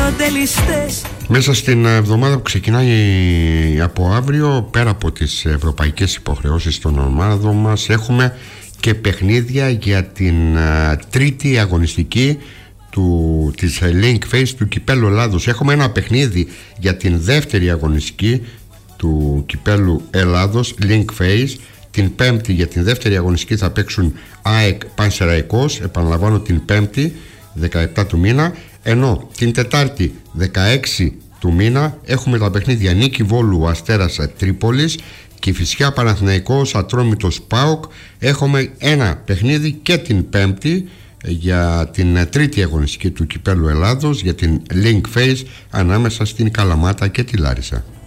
φιλοτελιστές. Μέσα στην εβδομάδα που ξεκινάει από αύριο, πέρα από τις ευρωπαϊκές υποχρεώσεις των ομάδων μας, έχουμε και παιχνίδια για την τρίτη αγωνιστική της Link Phase του Κυπέλλου Ελλάδος. Έχουμε ένα παιχνίδι για την δεύτερη αγωνιστική του Κυπέλλου Ελλάδος, Link Phase. Την Πέμπτη για την δεύτερη αγωνιστική θα παίξουν ΑΕΚ Πανσεραϊκός, επαναλαμβάνω, την Πέμπτη 17 του μήνα, ενώ την Τετάρτη 16 του μήνα έχουμε τα παιχνίδια Νίκη Βόλου Αστέρας Τρίπολης, Κηφισιά Παναθηναϊκός Ατρόμητος ΠΑΟΚ. Έχουμε ένα παιχνίδι και την Πέμπτη για την τρίτη αγωνιστική του Κυπέλλου Ελλάδος, για την Link Phase, ανάμεσα στην Καλαμάτα και τη Λάρισα.